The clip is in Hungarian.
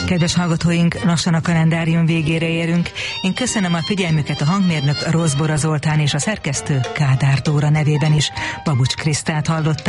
Kedves hallgatóink, lassan a kalendárium végére érünk. Én köszönöm a figyelmüket a hangmérnök Rozbora Zoltán és a szerkesztő Kádár Dóra nevében is. Babucs Krisztát hallották.